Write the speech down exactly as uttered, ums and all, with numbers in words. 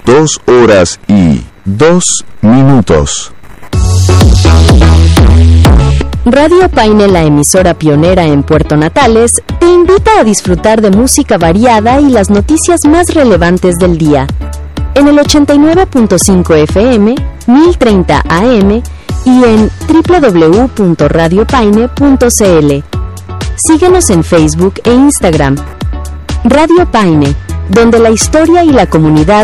dos horas y dos minutos. Radio Paine, la emisora pionera en Puerto Natales, te invita a disfrutar de música variada y las noticias más relevantes del día. En el ochenta y nueve punto cinco F M, mil treinta A M y en doble u doble u doble u punto radio paine punto c l. Síguenos en Facebook e Instagram. Radio Paine, donde la historia y la comunidad